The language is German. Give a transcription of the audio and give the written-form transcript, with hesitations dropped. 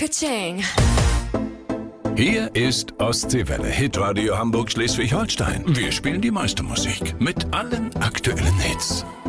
Ka-ching. Hier ist Ostseewelle, Hitradio Hamburg Schleswig-Holstein. Wir spielen die meiste Musik mit allen aktuellen Hits.